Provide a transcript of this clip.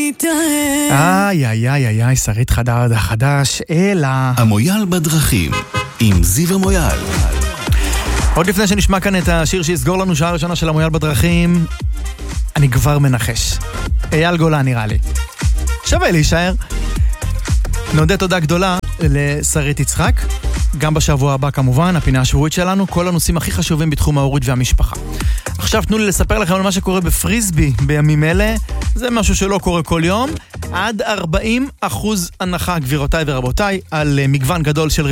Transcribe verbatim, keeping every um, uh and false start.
מתאהב. איי, איי, איי, איי, איי, שרית חדד החדש, אלא... המויאל בדרכים, עם זיו המויאל. עוד לפני שנשמע כאן את השיר שיסגור לנו שעה ראשונה של המויאל בדרכים, אני כבר מנחש. אייל גולן נראה לי. שווה להישאר. נודה תודה גדולה לשרית יצחק. גם בשבוע הבא כמובן, הפינה השבועית שלנו, כל הנושאים הכי חשובים בתחום ההורית והמשפחה. עכשיו תנו לי לספר לכם על מה שקורה בפריסבי בימים אלה. זה משהו שלא קורה כל יום. עד ארבעים אחוז הנחה, גבירותיי ורבותיי, על מגוון גדול של